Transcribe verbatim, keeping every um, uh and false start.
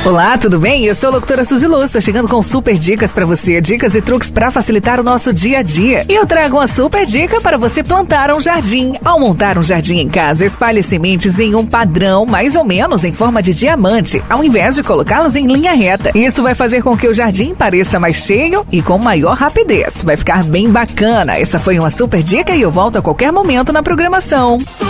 Olá, tudo bem? Eu sou a locutora Suzy Luz, estou chegando com super dicas para você, dicas e truques para facilitar o nosso dia a dia. E eu trago uma super dica para você plantar um jardim. Ao montar um jardim em casa, espalhe sementes em um padrão, mais ou menos em forma de diamante, ao invés de colocá-las em linha reta. Isso vai fazer com que o jardim pareça mais cheio e com maior rapidez. Vai ficar bem bacana. Essa foi uma super dica e eu volto a qualquer momento na programação.